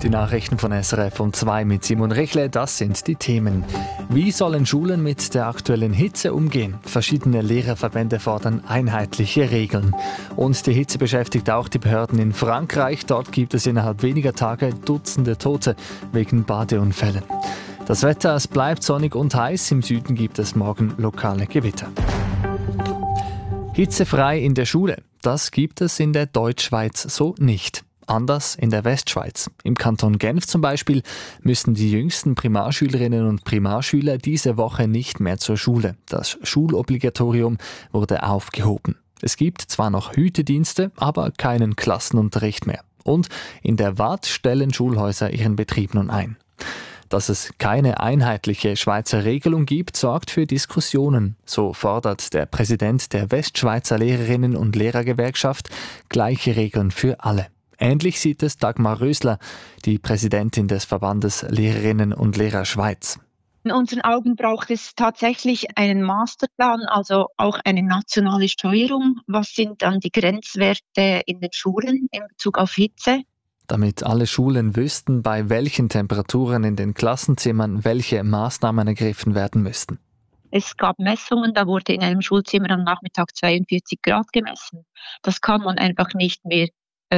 Die Nachrichten von SRF um 2 mit Simon Rechle, das sind die Themen. Wie sollen Schulen mit der aktuellen Hitze umgehen? Verschiedene Lehrerverbände fordern einheitliche Regeln. Und die Hitze beschäftigt auch die Behörden in Frankreich. Dort gibt es innerhalb weniger Tage Dutzende Tote wegen Badeunfällen. Das Wetter, es bleibt sonnig und heiß. Im Süden gibt es morgen lokale Gewitter. Hitzefrei in der Schule, das gibt es in der Deutschschweiz so nicht. Anders in der Westschweiz. Im Kanton Genf zum Beispiel müssen die jüngsten Primarschülerinnen und Primarschüler diese Woche nicht mehr zur Schule. Das Schulobligatorium wurde aufgehoben. Es gibt zwar noch Hütedienste, aber keinen Klassenunterricht mehr. Und in der Waadt stellen Schulhäuser ihren Betrieb nun ein. Dass es keine einheitliche Schweizer Regelung gibt, sorgt für Diskussionen. So fordert der Präsident der Westschweizer Lehrerinnen- und Lehrergewerkschaft gleiche Regeln für alle. Ähnlich sieht es Dagmar Rösler, die Präsidentin des Verbandes Lehrerinnen und Lehrer Schweiz. In unseren Augen braucht es tatsächlich einen Masterplan, also auch eine nationale Steuerung. Was sind dann die Grenzwerte in den Schulen in Bezug auf Hitze? Damit alle Schulen wüssten, bei welchen Temperaturen in den Klassenzimmern welche Maßnahmen ergriffen werden müssten. Es gab Messungen, da wurde in einem Schulzimmer am Nachmittag 42 Grad gemessen. Das kann man einfach nicht mehr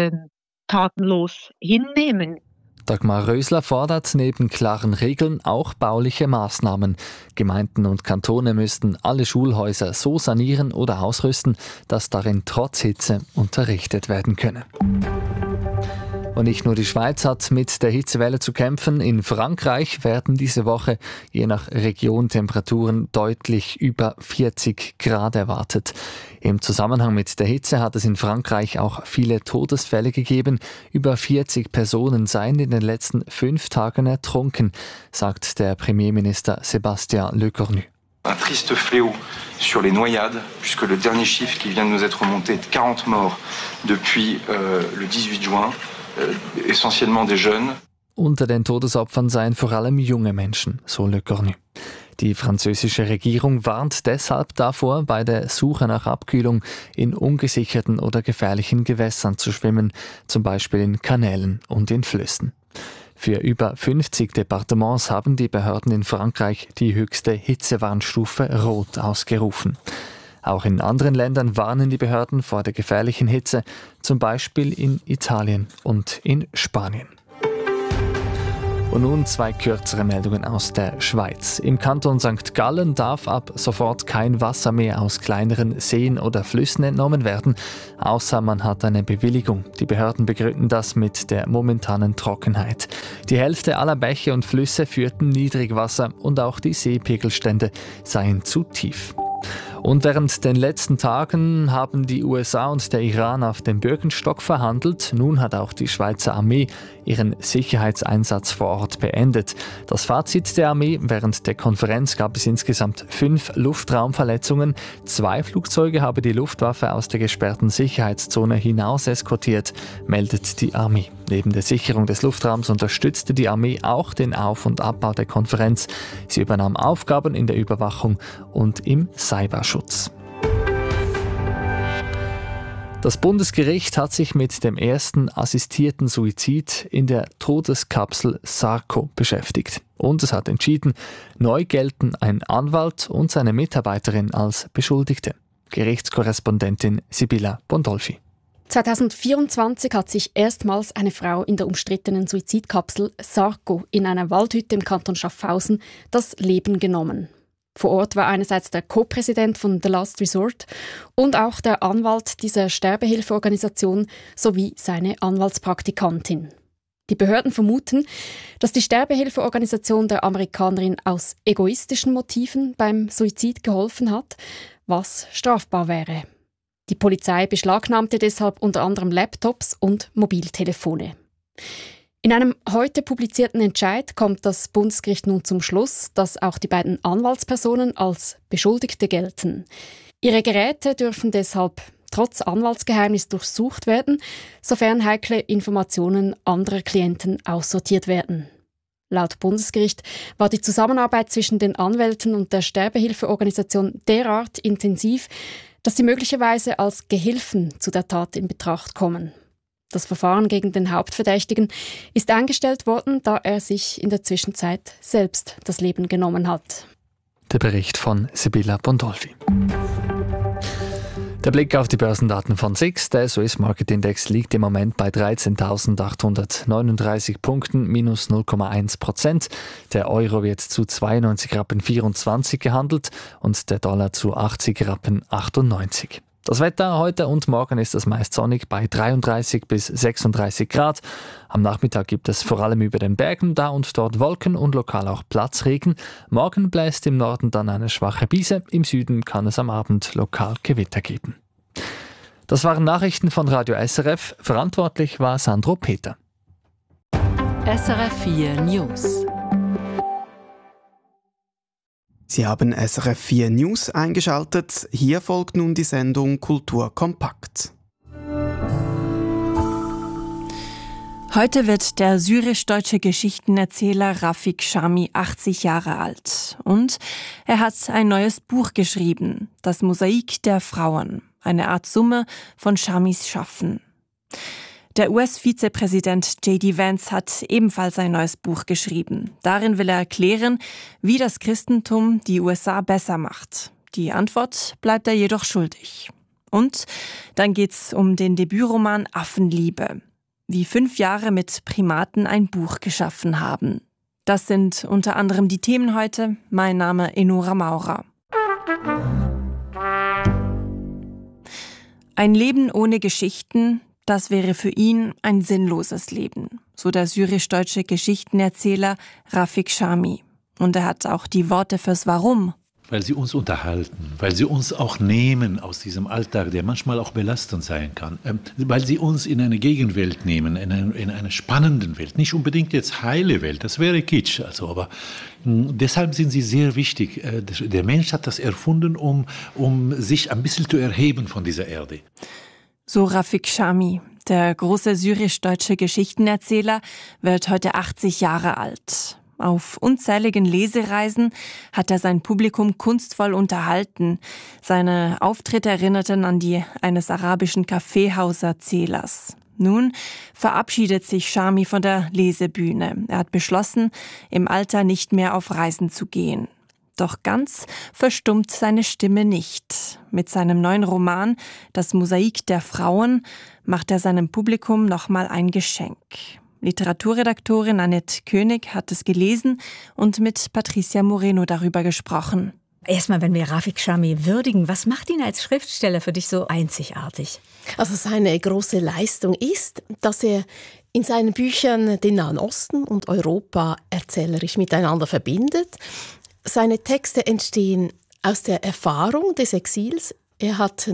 tatenlos hinnehmen. Dagmar Rösler fordert neben klaren Regeln auch bauliche Maßnahmen. Gemeinden und Kantone müssten alle Schulhäuser so sanieren oder ausrüsten, dass darin trotz Hitze unterrichtet werden könne. Und nicht nur die Schweiz hat mit der Hitzewelle zu kämpfen. In Frankreich werden diese Woche je nach Region Temperaturen deutlich über 40 Grad erwartet. Im Zusammenhang mit der Hitze hat es in Frankreich auch viele Todesfälle gegeben. Über 40 Personen seien in den letzten 5 Tagen ertrunken, sagt der Premierminister Sébastien Lecornu. Un triste fléau sur les noyades, puisque le dernier chiffre qui vient de nous être remonté est de 40 morts depuis le 18 juin. Essentiellement des jeunes. Unter den Todesopfern seien vor allem junge Menschen, so Le Cornu. Die französische Regierung warnt deshalb davor, bei der Suche nach Abkühlung in ungesicherten oder gefährlichen Gewässern zu schwimmen, zum Beispiel in Kanälen und in Flüssen. Für über 50 Departements haben die Behörden in Frankreich die höchste Hitzewarnstufe Rot ausgerufen. Auch in anderen Ländern warnen die Behörden vor der gefährlichen Hitze, zum Beispiel in Italien und in Spanien. Und nun 2 kürzere Meldungen aus der Schweiz. Im Kanton St. Gallen darf ab sofort kein Wasser mehr aus kleineren Seen oder Flüssen entnommen werden, außer man hat eine Bewilligung. Die Behörden begründen das mit der momentanen Trockenheit. Die Hälfte aller Bäche und Flüsse führten Niedrigwasser und auch die Seepegelstände seien zu tief. Und während den letzten Tagen haben die USA und der Iran auf dem Birkenstock verhandelt. Nun hat auch die Schweizer Armee ihren Sicherheitseinsatz vor Ort beendet. Das Fazit der Armee: Während der Konferenz gab es insgesamt 5 Luftraumverletzungen. 2 Flugzeuge habe die Luftwaffe aus der gesperrten Sicherheitszone hinaus eskortiert, meldet die Armee. Neben der Sicherung des Luftraums unterstützte die Armee auch den Auf- und Abbau der Konferenz. Sie übernahm Aufgaben in der Überwachung und im Cyberschutz. Das Bundesgericht hat sich mit dem ersten assistierten Suizid in der Todeskapsel Sarko beschäftigt. Und es hat entschieden, neu gelten ein Anwalt und seine Mitarbeiterin als Beschuldigte. Gerichtskorrespondentin Sibylla Bondolfi. 2024 hat sich erstmals eine Frau in der umstrittenen Suizidkapsel Sarko in einer Waldhütte im Kanton Schaffhausen das Leben genommen. Vor Ort war einerseits der Co-Präsident von The Last Resort und auch der Anwalt dieser Sterbehilfeorganisation sowie seine Anwaltspraktikantin. Die Behörden vermuten, dass die Sterbehilfeorganisation der Amerikanerin aus egoistischen Motiven beim Suizid geholfen hat, was strafbar wäre. Die Polizei beschlagnahmte deshalb unter anderem Laptops und Mobiltelefone. In einem heute publizierten Entscheid kommt das Bundesgericht nun zum Schluss, dass auch die beiden Anwaltspersonen als Beschuldigte gelten. Ihre Geräte dürfen deshalb trotz Anwaltsgeheimnis durchsucht werden, sofern heikle Informationen anderer Klienten aussortiert werden. Laut Bundesgericht war die Zusammenarbeit zwischen den Anwälten und der Sterbehilfeorganisation derart intensiv, dass sie möglicherweise als Gehilfen zu der Tat in Betracht kommen. Das Verfahren gegen den Hauptverdächtigen ist eingestellt worden, da er sich in der Zwischenzeit selbst das Leben genommen hat. Der Bericht von Sibylla Bondolfi. Der Blick auf die Börsendaten von SIX. Der Swiss Market Index liegt im Moment bei 13.839 Punkten, minus 0,1%. Der Euro wird zu 92,24 Rappen gehandelt und der Dollar zu 80,98 Rappen. Das Wetter heute und morgen ist es meist sonnig bei 33 bis 36 Grad. Am Nachmittag gibt es vor allem über den Bergen da und dort Wolken und lokal auch Platzregen. Morgen bläst im Norden dann eine schwache Brise. Im Süden kann es am Abend lokal Gewitter geben. Das waren Nachrichten von Radio SRF. Verantwortlich war Sandro Peter. SRF 4 News. Sie haben SRF 4 News eingeschaltet. Hier folgt nun die Sendung Kultur kompakt. Heute wird der syrisch-deutsche Geschichtenerzähler Rafik Shami 80 Jahre alt. Und er hat ein neues Buch geschrieben, Das Mosaik der Frauen, eine Art Summe von Shamis Schaffen. Der US-Vizepräsident J.D. Vance hat ebenfalls ein neues Buch geschrieben. Darin will er erklären, wie das Christentum die USA besser macht. Die Antwort bleibt er jedoch schuldig. Und dann geht's um den Debütroman Affenliebe. Wie 5 Jahre mit Primaten ein Buch geschaffen haben. Das sind unter anderem die Themen heute. Mein Name Enora Maurer. Ein Leben ohne Geschichten, das wäre für ihn ein sinnloses Leben, so der syrisch-deutsche Geschichtenerzähler Rafik Shami. Und er hat auch die Worte fürs Warum. Weil sie uns unterhalten, weil sie uns auch nehmen aus diesem Alltag, der manchmal auch belastend sein kann. Weil sie uns in eine Gegenwelt nehmen, in eine spannende Welt. Nicht unbedingt jetzt heile Welt, das wäre Kitsch. Aber deshalb sind sie sehr wichtig. Der Mensch hat das erfunden, um sich ein bisschen zu erheben von dieser Erde. So Rafik Shami, der große syrisch-deutsche Geschichtenerzähler, wird heute 80 Jahre alt. Auf unzähligen Lesereisen hat er sein Publikum kunstvoll unterhalten. Seine Auftritte erinnerten an die eines arabischen Kaffeehauserzählers. Nun verabschiedet sich Shami von der Lesebühne. Er hat beschlossen, im Alter nicht mehr auf Reisen zu gehen. Doch ganz verstummt seine Stimme nicht. Mit seinem neuen Roman Das Mosaik der Frauen macht er seinem Publikum nochmal ein Geschenk. Literaturredaktorin Annette König hat es gelesen und mit Patricia Moreno darüber gesprochen. Erstmal, wenn wir Rafik Shami würdigen, was macht ihn als Schriftsteller für dich so einzigartig? Also seine große Leistung ist, dass er in seinen Büchern den Nahen Osten und Europa erzählerisch miteinander verbindet. Seine Texte entstehen aus der Erfahrung des Exils. Er hat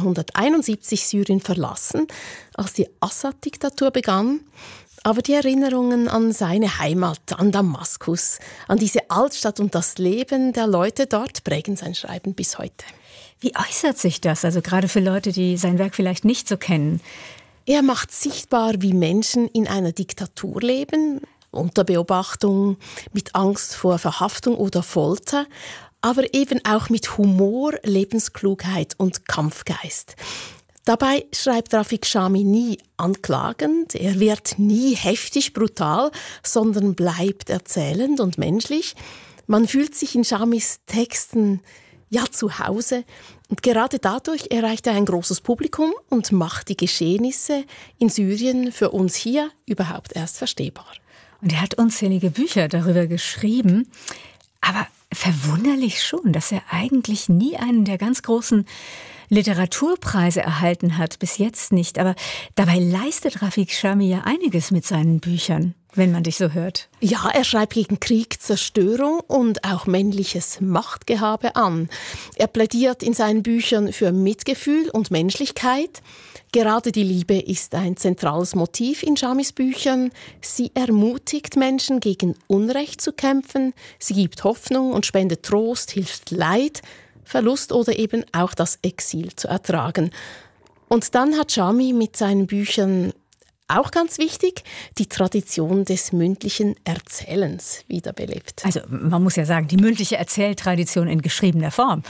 1971 Syrien verlassen, als die Assad-Diktatur begann. Aber die Erinnerungen an seine Heimat, an Damaskus, an diese Altstadt und das Leben der Leute dort prägen sein Schreiben bis heute. Wie äußert sich das, also gerade für Leute, die sein Werk vielleicht nicht so kennen? Er macht sichtbar, wie Menschen in einer Diktatur leben, unter Beobachtung, mit Angst vor Verhaftung oder Folter, aber eben auch mit Humor, Lebensklugheit und Kampfgeist. Dabei schreibt Rafik Shami nie anklagend, er wird nie heftig, brutal, sondern bleibt erzählend und menschlich. Man fühlt sich in Shamis Texten zu Hause und gerade dadurch erreicht er ein großes Publikum und macht die Geschehnisse in Syrien für uns hier überhaupt erst verstehbar. Und er hat unzählige Bücher darüber geschrieben, aber verwunderlich schon, dass er eigentlich nie einen der ganz großen Literaturpreise erhalten hat, bis jetzt nicht. Aber dabei leistet Rafik Shami ja einiges mit seinen Büchern, wenn man dich so hört. Ja, er schreibt gegen Krieg, Zerstörung und auch männliches Machtgehabe an. Er plädiert in seinen Büchern für Mitgefühl und Menschlichkeit. Gerade die Liebe ist ein zentrales Motiv in Shamis Büchern. Sie ermutigt Menschen, gegen Unrecht zu kämpfen. Sie gibt Hoffnung und spendet Trost, hilft Leid, Verlust oder eben auch das Exil zu ertragen. Und dann hat Shami mit seinen Büchern auch ganz wichtig, die Tradition des mündlichen Erzählens wiederbelebt. Also man muss ja sagen, die mündliche Erzähltradition in geschriebener Form.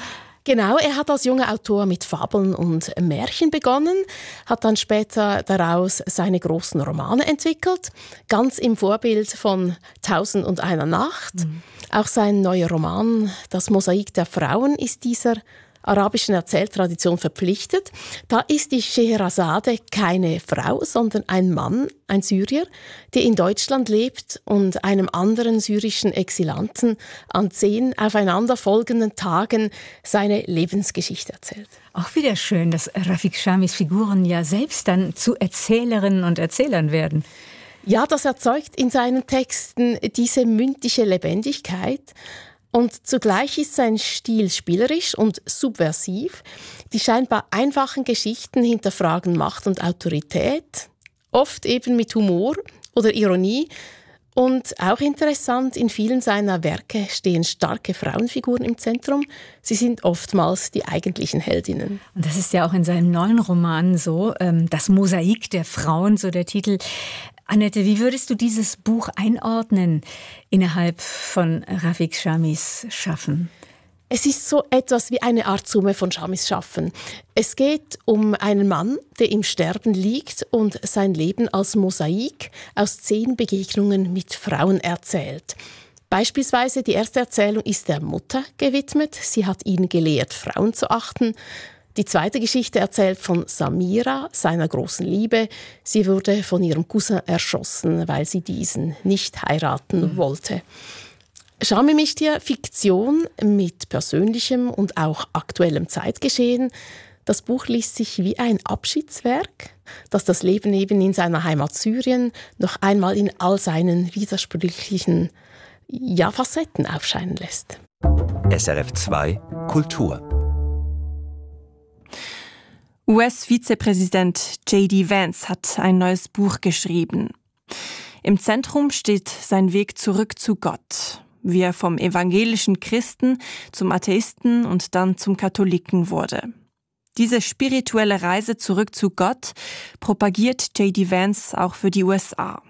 Genau, er hat als junger Autor mit Fabeln und Märchen begonnen, hat dann später daraus seine großen Romane entwickelt, ganz im Vorbild von 1001 Nacht. Auch sein neuer Roman Das Mosaik der Frauen ist dieser arabischen Erzähltradition verpflichtet. Da ist die Scheherazade keine Frau, sondern ein Mann, ein Syrier, der in Deutschland lebt und einem anderen syrischen Exilanten an 10 aufeinanderfolgenden Tagen seine Lebensgeschichte erzählt. Auch wieder schön, dass Rafik Shamis Figuren ja selbst dann zu Erzählerinnen und Erzählern werden. Ja, das erzeugt in seinen Texten diese mündliche Lebendigkeit. Und zugleich ist sein Stil spielerisch und subversiv. Die scheinbar einfachen Geschichten hinterfragen Macht und Autorität, oft eben mit Humor oder Ironie. Und auch interessant, in vielen seiner Werke stehen starke Frauenfiguren im Zentrum. Sie sind oftmals die eigentlichen Heldinnen. Und das ist ja auch in seinen neuen Romanen so. Das Mosaik der Frauen, so der Titel. Annette, wie würdest du dieses Buch einordnen innerhalb von Rafik Shamis Schaffen? Es ist so etwas wie eine Art Summe von Shamis Schaffen. Es geht um einen Mann, der im Sterben liegt und sein Leben als Mosaik aus 10 Begegnungen mit Frauen erzählt. Beispielsweise die erste Erzählung ist der Mutter gewidmet. Sie hat ihn gelehrt, Frauen zu achten. Die zweite Geschichte erzählt von Samira, seiner großen Liebe. Sie wurde von ihrem Cousin erschossen, weil sie diesen nicht heiraten wollte. Shami mischt hier Fiktion mit persönlichem und auch aktuellem Zeitgeschehen. Das Buch liest sich wie ein Abschiedswerk, das das Leben eben in seiner Heimat Syrien noch einmal in all seinen widersprüchlichen Facetten aufscheinen lässt. SRF 2 Kultur. US-Vizepräsident J.D. Vance hat ein neues Buch geschrieben. Im Zentrum steht sein Weg zurück zu Gott, wie er vom evangelischen Christen zum Atheisten und dann zum Katholiken wurde. Diese spirituelle Reise zurück zu Gott propagiert J.D. Vance auch für die USA.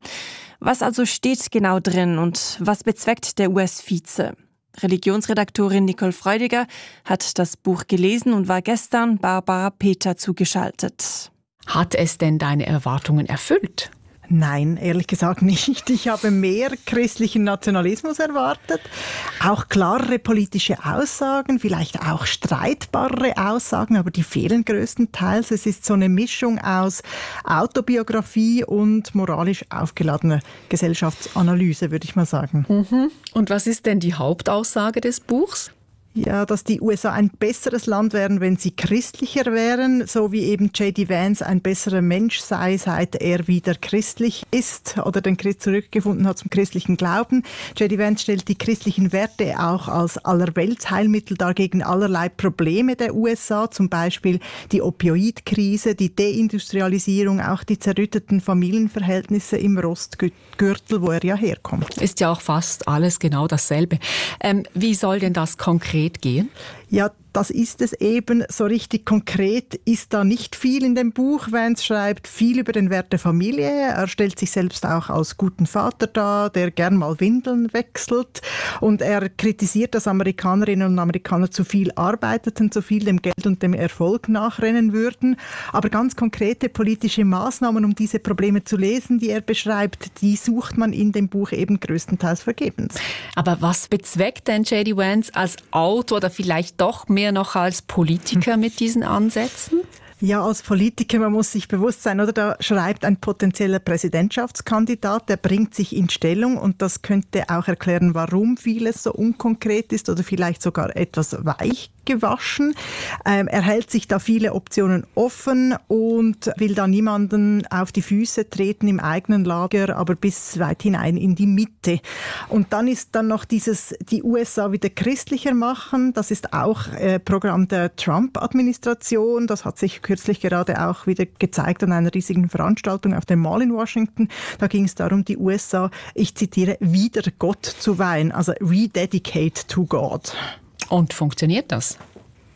Was also steht genau drin und was bezweckt der US-Vize? Religionsredaktorin Nicole Freudiger hat das Buch gelesen und war gestern Barbara Peter zugeschaltet. Hat es denn deine Erwartungen erfüllt? Nein, ehrlich gesagt nicht. Ich habe mehr christlichen Nationalismus erwartet. Auch klarere politische Aussagen, vielleicht auch streitbarere Aussagen, aber die fehlen größtenteils. Es ist so eine Mischung aus Autobiografie und moralisch aufgeladener Gesellschaftsanalyse, würde ich mal sagen. Und was ist denn die Hauptaussage des Buchs? Ja, dass die USA ein besseres Land wären, wenn sie christlicher wären, so wie eben J.D. Vance ein besserer Mensch sei, seit er wieder christlich ist oder den Christ zurückgefunden hat zum christlichen Glauben. J.D. Vance stellt die christlichen Werte auch als Allerweltsheilmittel dar gegen allerlei Probleme der USA, zum Beispiel die Opioidkrise, die Deindustrialisierung, auch die zerrütteten Familienverhältnisse im Rostgürtel, wo er ja herkommt. Ist ja auch fast alles genau dasselbe. Wie soll denn das konkret gehen? Ja, das ist es eben. So richtig konkret ist da nicht viel in dem Buch. Vance schreibt viel über den Wert der Familie. Er stellt sich selbst auch als guten Vater dar, der gern mal Windeln wechselt. Und er kritisiert, dass Amerikanerinnen und Amerikaner zu viel arbeiteten, zu viel dem Geld und dem Erfolg nachrennen würden. Aber ganz konkrete politische Maßnahmen, um diese Probleme zu lösen, die er beschreibt, die sucht man in dem Buch eben größtenteils vergebens. Aber was bezweckt denn J.D. Vance als Autor oder vielleicht doch mehr noch als Politiker mit diesen Ansätzen? Ja, als Politiker, man muss sich bewusst sein, oder? Da schreibt ein potenzieller Präsidentschaftskandidat, der bringt sich in Stellung und das könnte auch erklären, warum vieles so unkonkret ist oder vielleicht sogar etwas weich gewaschen. Er hält sich da viele Optionen offen und will da niemanden auf die Füße treten im eigenen Lager, aber bis weit hinein in die Mitte. Und dann ist dann noch die USA wieder christlicher machen. Das ist auch Programm der Trump-Administration. Das hat sich kürzlich gerade auch wieder gezeigt an einer riesigen Veranstaltung auf dem Mall in Washington. Da ging es darum, die USA, ich zitiere, wieder Gott zu weihen, also rededicate to God. Und funktioniert das?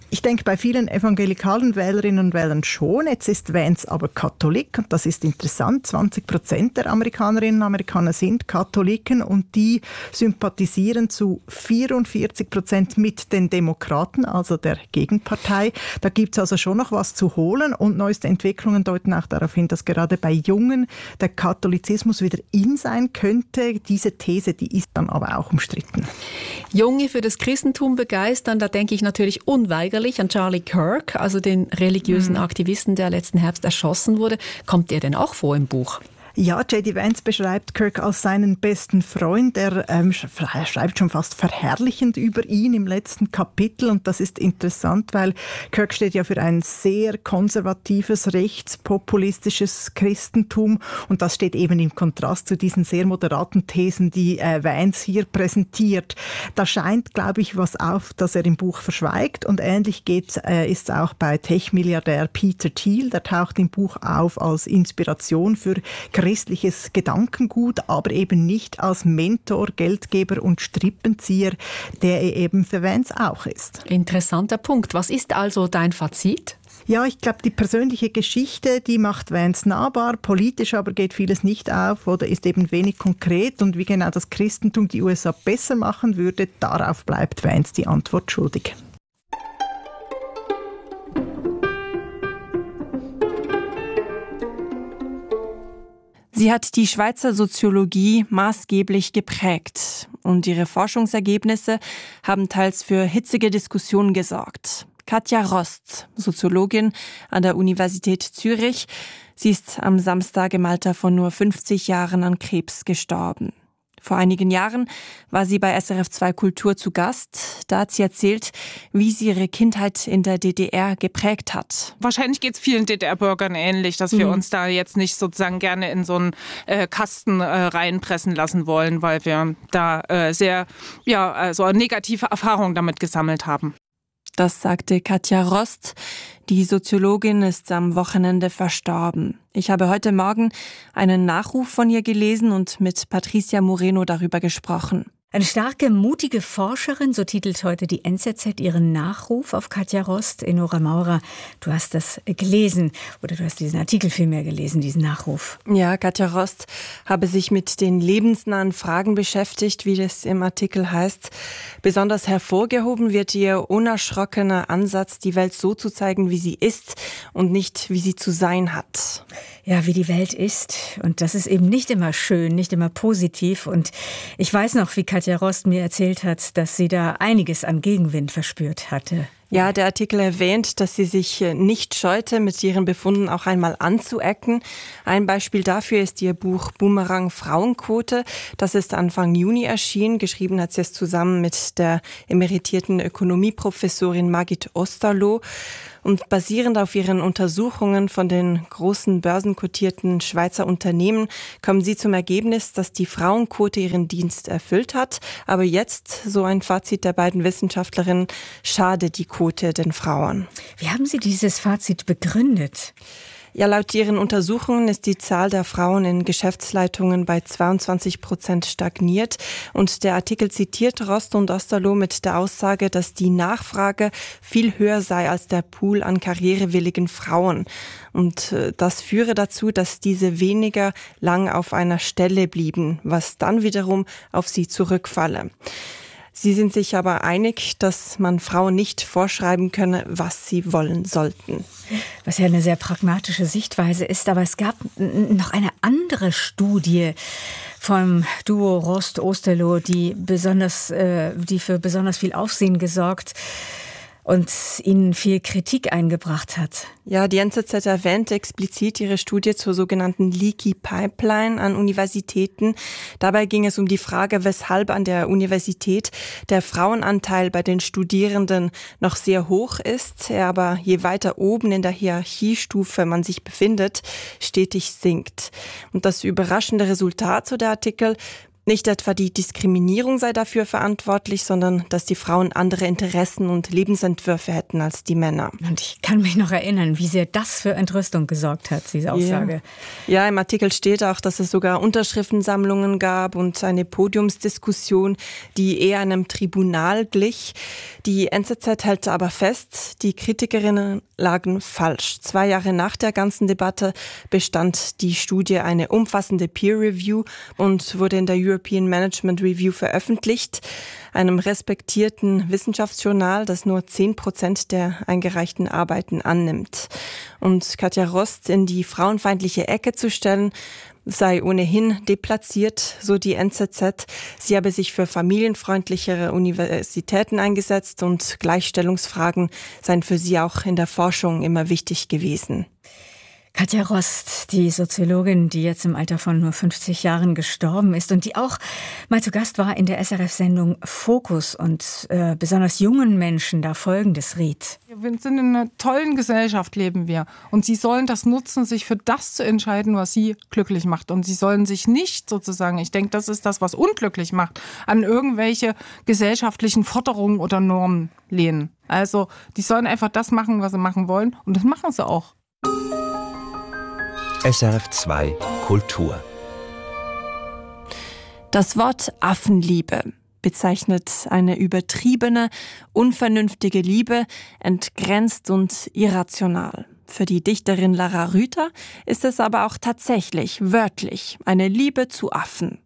Ich denke, bei vielen evangelikalen Wählerinnen und Wählern schon. Jetzt ist Vance aber Katholik und das ist interessant. 20% der Amerikanerinnen und Amerikaner sind Katholiken und die sympathisieren zu 44% mit den Demokraten, also der Gegenpartei. Da gibt es also schon noch was zu holen und neueste Entwicklungen deuten auch darauf hin, dass gerade bei Jungen der Katholizismus wieder in sein könnte. Diese These, die ist dann aber auch umstritten. Junge für das Christentum begeistern, da denke ich natürlich unweigerlich an Charlie Kirk, also den religiösen Aktivisten, der letzten Herbst erschossen wurde. Kommt der denn auch vor im Buch? Ja, J.D. Vance beschreibt Kirk als seinen besten Freund. Er schreibt schon fast verherrlichend über ihn im letzten Kapitel. Und das ist interessant, weil Kirk steht ja für ein sehr konservatives, rechtspopulistisches Christentum. Und das steht eben im Kontrast zu diesen sehr moderaten Thesen, die Vance hier präsentiert. Da scheint, glaube ich, was auf, das er im Buch verschweigt. Und ähnlich ist es auch bei Tech-Milliardär Peter Thiel. Der taucht im Buch auf als Inspiration für christliches Gedankengut, aber eben nicht als Mentor, Geldgeber und Strippenzieher, der er eben für Vance auch ist. Interessanter Punkt. Was ist also dein Fazit? Ja, ich glaube, die persönliche Geschichte, die macht Vance nahbar. Politisch aber geht vieles nicht auf oder ist eben wenig konkret. Und wie genau das Christentum die USA besser machen würde, darauf bleibt Vance die Antwort schuldig. Sie hat die Schweizer Soziologie maßgeblich geprägt und ihre Forschungsergebnisse haben teils für hitzige Diskussionen gesorgt. Katja Rost, Soziologin an der Universität Zürich. Sie ist am Samstag im Alter von nur 50 Jahren an Krebs gestorben. Vor einigen Jahren war sie bei SRF 2 Kultur zu Gast. Da hat sie erzählt, wie sie ihre Kindheit in der DDR geprägt hat. Wahrscheinlich geht es vielen DDR-Bürgern ähnlich, dass wir uns da jetzt nicht sozusagen gerne in so einen Kasten reinpressen lassen wollen, weil wir da so eine negative Erfahrung damit gesammelt haben. Das sagte Katja Rost. Die Soziologin ist am Wochenende verstorben. Ich habe heute Morgen einen Nachruf von ihr gelesen und mit Patricia Moreno darüber gesprochen. Eine starke, mutige Forscherin, so titelt heute die NZZ ihren Nachruf auf Katja Rost. Enora Maurer, du hast das gelesen oder du hast diesen Artikel vielmehr gelesen, diesen Nachruf. Ja, Katja Rost habe sich mit den lebensnahen Fragen beschäftigt, wie das im Artikel heißt. Besonders hervorgehoben wird ihr unerschrockener Ansatz, die Welt so zu zeigen, wie sie ist und nicht, wie sie zu sein hat. Ja, wie die Welt ist. Und das ist eben nicht immer schön, nicht immer positiv. Und ich weiß noch, wie Katja Rost mir erzählt hat, dass sie da einiges an Gegenwind verspürt hatte. Ja, der Artikel erwähnt, dass sie sich nicht scheute, mit ihren Befunden auch einmal anzuecken. Ein Beispiel dafür ist ihr Buch Boomerang Frauenquote. Das ist Anfang Juni erschienen. Geschrieben hat sie es zusammen mit der emeritierten Ökonomieprofessorin Margit Osterloh. Und basierend auf ihren Untersuchungen von den großen börsenkotierten Schweizer Unternehmen kommen sie zum Ergebnis, dass die Frauenquote ihren Dienst erfüllt hat. Aber jetzt, so ein Fazit der beiden Wissenschaftlerinnen, schadet die Quote den Frauen. Wie haben Sie dieses Fazit begründet? Ja, laut ihren Untersuchungen ist die Zahl der Frauen in Geschäftsleitungen bei 22% stagniert. Und der Artikel zitiert Rost und Osterloh mit der Aussage, dass die Nachfrage viel höher sei als der Pool an karrierewilligen Frauen. Und das führe dazu, dass diese weniger lang auf einer Stelle blieben, was dann wiederum auf sie zurückfalle. Sie sind sich aber einig, dass man Frauen nicht vorschreiben könne, was sie wollen sollten. Was ja eine sehr pragmatische Sichtweise ist, aber es gab noch eine andere Studie vom Duo Rost-Osterloh, die für besonders viel Aufsehen gesorgt und ihnen viel Kritik eingebracht hat. Ja, die NZZ erwähnt explizit ihre Studie zur sogenannten Leaky Pipeline an Universitäten. Dabei ging es um die Frage, weshalb an der Universität der Frauenanteil bei den Studierenden noch sehr hoch ist, er aber je weiter oben in der Hierarchiestufe man sich befindet, stetig sinkt. Und das überraschende Resultat, so der Artikel: Nicht etwa die Diskriminierung sei dafür verantwortlich, sondern dass die Frauen andere Interessen und Lebensentwürfe hätten als die Männer. Und ich kann mich noch erinnern, wie sehr das für Entrüstung gesorgt hat, diese Aussage. Ja, im Artikel steht auch, dass es sogar Unterschriftensammlungen gab und eine Podiumsdiskussion, die eher einem Tribunal glich. Die NZZ hält aber fest, die Kritikerinnen lagen falsch. 2 Jahre nach der ganzen Debatte bestand die Studie eine umfassende Peer-Review und wurde in der European Management Review veröffentlicht, einem respektierten Wissenschaftsjournal, das nur 10% der eingereichten Arbeiten annimmt. Und Katja Rost in die frauenfeindliche Ecke zu stellen, sei ohnehin deplatziert, so die NZZ. Sie habe sich für familienfreundlichere Universitäten eingesetzt und Gleichstellungsfragen seien für sie auch in der Forschung immer wichtig gewesen. Katja Rost, die Soziologin, die jetzt im Alter von nur 50 Jahren gestorben ist und die auch mal zu Gast war in der SRF-Sendung Fokus und besonders jungen Menschen da Folgendes riet. Wir sind in einer tollen Gesellschaft, leben wir. Und sie sollen das nutzen, sich für das zu entscheiden, was sie glücklich macht. Und sie sollen sich nicht sozusagen, ich denke, das ist das, was unglücklich macht, an irgendwelche gesellschaftlichen Forderungen oder Normen lehnen. Also die sollen einfach das machen, was sie machen wollen. Und das machen sie auch. SRF 2 Kultur. Das Wort Affenliebe bezeichnet eine übertriebene, unvernünftige Liebe, entgrenzt und irrational. Für die Dichterin Lara Rüther ist es aber auch tatsächlich, wörtlich, eine Liebe zu Affen.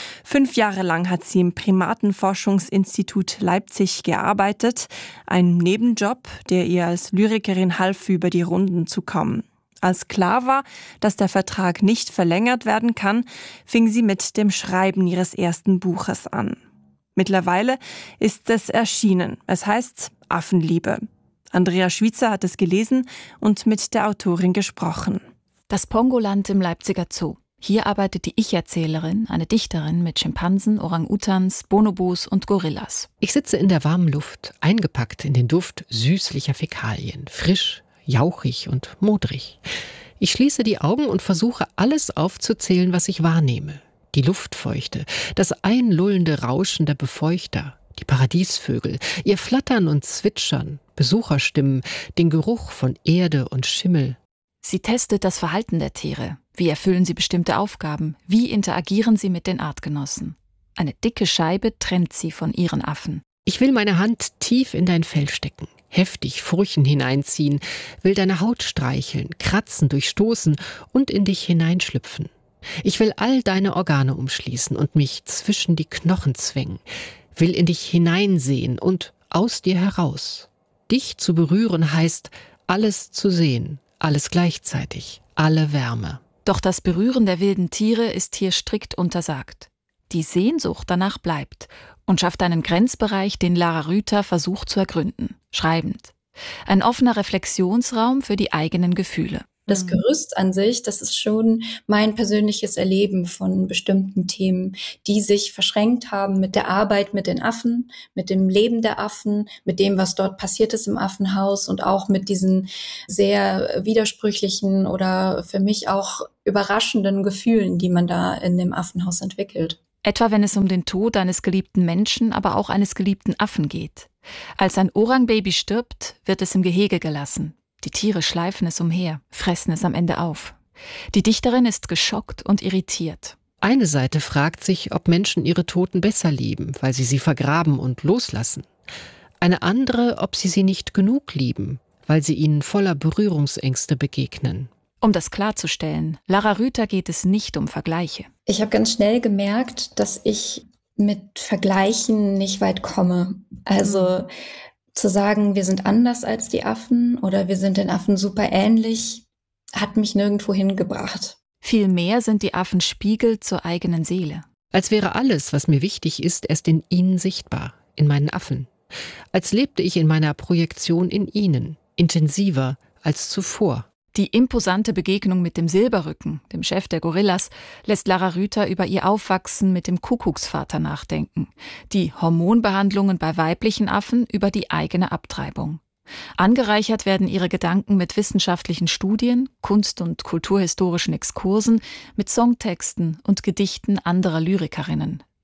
5 Jahre lang hat sie im Primatenforschungsinstitut Leipzig gearbeitet, ein Nebenjob, der ihr als Lyrikerin half, über die Runden zu kommen. Als klar war, dass der Vertrag nicht verlängert werden kann, fing sie mit dem Schreiben ihres ersten Buches an. Mittlerweile ist es erschienen. Es heißt Affenliebe. Andrea Schwitzer hat es gelesen und mit der Autorin gesprochen. Das Pongoland im Leipziger Zoo. Hier arbeitet die Ich-Erzählerin, eine Dichterin mit Schimpansen, Orang-Utans, Bonobos und Gorillas. Ich sitze in der warmen Luft, eingepackt in den Duft süßlicher Fäkalien, frisch, jauchig und modrig. Ich schließe die Augen und versuche, alles aufzuzählen, was ich wahrnehme. Die Luftfeuchte, das einlullende Rauschen der Befeuchter, die Paradiesvögel, ihr Flattern und Zwitschern, Besucherstimmen, den Geruch von Erde und Schimmel. Sie testet das Verhalten der Tiere. Wie erfüllen sie bestimmte Aufgaben? Wie interagieren sie mit den Artgenossen? Eine dicke Scheibe trennt sie von ihren Affen. Ich will meine Hand tief in dein Fell stecken, heftig Furchen hineinziehen, will deine Haut streicheln, kratzen, durchstoßen und in dich hineinschlüpfen. Ich will all deine Organe umschließen und mich zwischen die Knochen zwängen, will in dich hineinsehen und aus dir heraus. Dich zu berühren heißt, alles zu sehen, alles gleichzeitig, alle Wärme. Doch das Berühren der wilden Tiere ist hier strikt untersagt. Die Sehnsucht danach bleibt und schafft einen Grenzbereich, den Lara Rüther versucht zu ergründen, schreibend. Ein offener Reflexionsraum für die eigenen Gefühle. Das Gerüst an sich, das ist schon mein persönliches Erleben von bestimmten Themen, die sich verschränkt haben mit der Arbeit mit den Affen, mit dem Leben der Affen, mit dem, was dort passiert ist im Affenhaus und auch mit diesen sehr widersprüchlichen oder für mich auch überraschenden Gefühlen, die man da in dem Affenhaus entwickelt. Etwa wenn es um den Tod eines geliebten Menschen, aber auch eines geliebten Affen geht. Als ein Orang-Baby stirbt, wird es im Gehege gelassen. Die Tiere schleifen es umher, fressen es am Ende auf. Die Dichterin ist geschockt und irritiert. Eine Seite fragt sich, ob Menschen ihre Toten besser lieben, weil sie vergraben und loslassen. Eine andere, ob sie nicht genug lieben, weil sie ihnen voller Berührungsängste begegnen. Um das klarzustellen, Lara Rüther geht es nicht um Vergleiche. Ich habe ganz schnell gemerkt, dass ich mit Vergleichen nicht weit komme. Also zu sagen, wir sind anders als die Affen oder wir sind den Affen super ähnlich, hat mich nirgendwo hingebracht. Vielmehr sind die Affen Spiegel zur eigenen Seele. Als wäre alles, was mir wichtig ist, erst in ihnen sichtbar, in meinen Affen. Als lebte ich in meiner Projektion in ihnen, intensiver als zuvor. Die imposante Begegnung mit dem Silberrücken, dem Chef der Gorillas, lässt Lara Rüther über ihr Aufwachsen mit dem Kuckucksvater nachdenken. Die Hormonbehandlungen bei weiblichen Affen über die eigene Abtreibung. Angereichert werden ihre Gedanken mit wissenschaftlichen Studien, kunst- und kulturhistorischen Exkursen, mit Songtexten und Gedichten anderer Lyrikerinnen.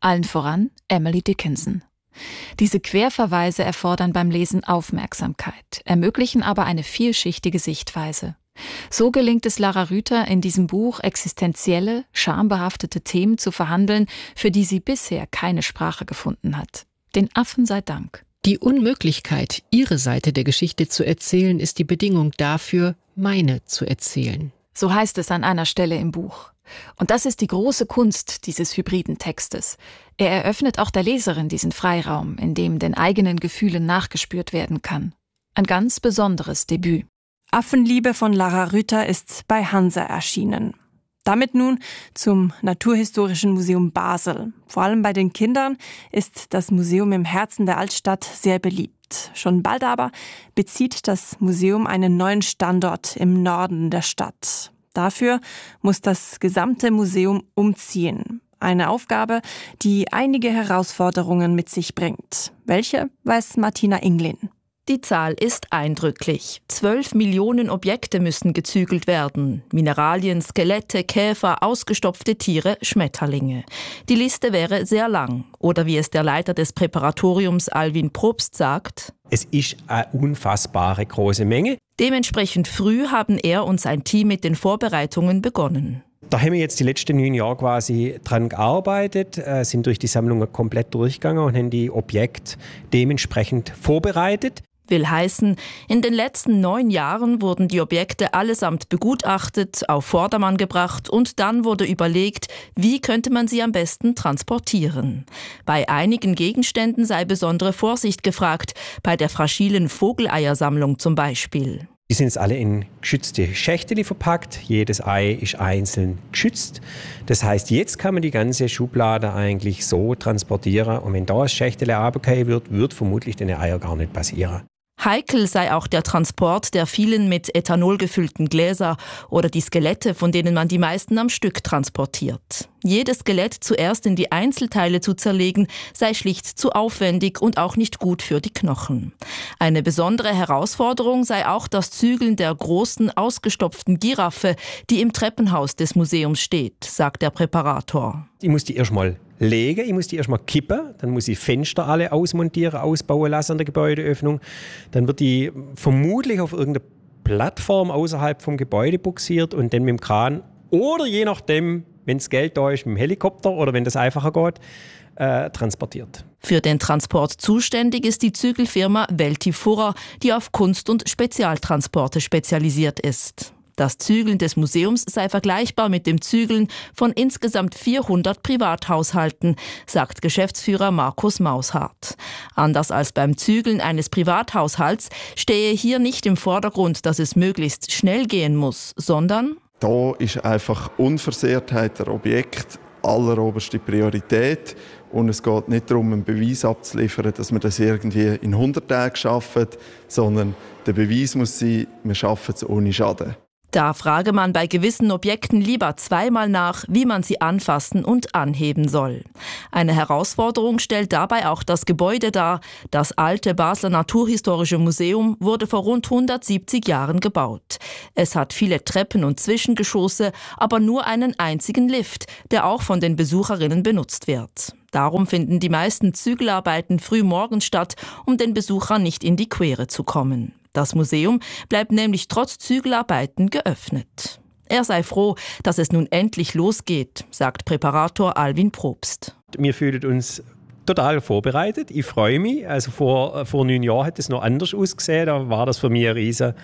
Allen voran Emily Dickinson. Diese Querverweise erfordern beim Lesen Aufmerksamkeit, ermöglichen aber eine vielschichtige Sichtweise. So gelingt es Lara Rüther in diesem Buch, existenzielle, schambehaftete Themen zu verhandeln, für die sie bisher keine Sprache gefunden hat. Den Affen sei Dank. Die Unmöglichkeit, ihre Seite der Geschichte zu erzählen, ist die Bedingung dafür, meine zu erzählen. So heißt es an einer Stelle im Buch. Und das ist die große Kunst dieses hybriden Textes. Er eröffnet auch der Leserin diesen Freiraum, in dem den eigenen Gefühlen nachgespürt werden kann. Ein ganz besonderes Debüt. Affenliebe von Lara Rüther ist bei Hansa erschienen. Damit nun zum Naturhistorischen Museum Basel. Vor allem bei den Kindern ist das Museum im Herzen der Altstadt sehr beliebt. Schon bald aber bezieht das Museum einen neuen Standort im Norden der Stadt. Dafür muss das gesamte Museum umziehen. Eine Aufgabe, die einige Herausforderungen mit sich bringt. Welche, weiß Martina Inglin. Die Zahl ist eindrücklich. 12 Millionen Objekte müssen gezügelt werden. Mineralien, Skelette, Käfer, ausgestopfte Tiere, Schmetterlinge. Die Liste wäre sehr lang. Oder wie es der Leiter des Präparatoriums Alvin Probst sagt: Es ist eine unfassbare große Menge. Dementsprechend früh haben er und sein Team mit den Vorbereitungen begonnen. Da haben wir jetzt die letzten 9 Jahre quasi dran gearbeitet, sind durch die Sammlungen komplett durchgegangen und haben die Objekte dementsprechend vorbereitet. Will heißen, in den letzten 9 Jahren wurden die Objekte allesamt begutachtet, auf Vordermann gebracht und dann wurde überlegt, wie könnte man sie am besten transportieren. Bei einigen Gegenständen sei besondere Vorsicht gefragt, bei der fragilen Vogeleiersammlung zum Beispiel. Die sind jetzt alle in geschützte Schächteli verpackt. Jedes Ei ist einzeln geschützt. Das heißt, jetzt kann man die ganze Schublade eigentlich so transportieren. Und wenn da ein Schächteli runterfallen wird vermutlich den Eier gar nicht passieren. Heikel sei auch der Transport der vielen mit Ethanol gefüllten Gläser oder die Skelette, von denen man die meisten am Stück transportiert. Jedes Skelett zuerst in die Einzelteile zu zerlegen, sei schlicht zu aufwendig und auch nicht gut für die Knochen. Eine besondere Herausforderung sei auch das Zügeln der großen, ausgestopften Giraffe, die im Treppenhaus des Museums steht, sagt der Präparator. Ich muss die erstmal legen, ich muss die erstmal kippen, dann muss ich Fenster alle ausmontieren, ausbauen lassen an der Gebäudeöffnung. Dann wird die vermutlich auf irgendeine Plattform außerhalb vom Gebäude buxiert und dann mit dem Kran oder je nachdem, wenn das Geld da ist, mit dem Helikopter oder wenn das einfacher geht, transportiert. Für den Transport zuständig ist die Zügelfirma Veltifurra, die auf Kunst- und Spezialtransporte spezialisiert ist. Das Zügeln des Museums sei vergleichbar mit dem Zügeln von insgesamt 400 Privathaushalten, sagt Geschäftsführer Markus Maushardt. Anders als beim Zügeln eines Privathaushalts stehe hier nicht im Vordergrund, dass es möglichst schnell gehen muss, sondern da ist einfach Unversehrtheit der Objekt alleroberste Priorität. Und es geht nicht darum, einen Beweis abzuliefern, dass man das irgendwie in 100 Tagen schafft, sondern der Beweis muss sein, wir schaffen es ohne Schaden. Da frage man bei gewissen Objekten lieber zweimal nach, wie man sie anfassen und anheben soll. Eine Herausforderung stellt dabei auch das Gebäude dar. Das alte Basler Naturhistorische Museum wurde vor rund 170 Jahren gebaut. Es hat viele Treppen und Zwischengeschosse, aber nur einen einzigen Lift, der auch von den Besucherinnen benutzt wird. Darum finden die meisten Zügelarbeiten früh morgens statt, um den Besuchern nicht in die Quere zu kommen. Das Museum bleibt nämlich trotz Zügelarbeiten geöffnet. Er sei froh, dass es nun endlich losgeht, sagt Präparator Alvin Probst. Wir fühlen uns total vorbereitet. Ich freue mich. Also vor 9 Jahren hat es noch anders ausgesehen. Da war das für mich ein riesen,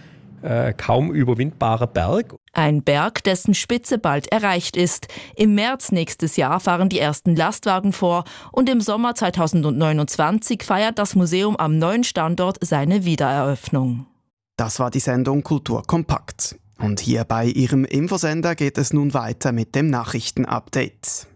kaum überwindbarer Berg. Ein Berg, dessen Spitze bald erreicht ist. Im März nächstes Jahr fahren die ersten Lastwagen vor und im Sommer 2029 feiert das Museum am neuen Standort seine Wiedereröffnung. Das war die Sendung Kultur kompakt. Und hier bei Ihrem Infosender geht es nun weiter mit dem Nachrichtenupdate.